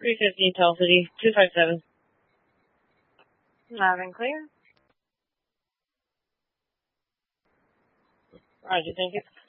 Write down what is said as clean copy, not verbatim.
315 Tell City, 257. Loud and clear. Roger, thank you.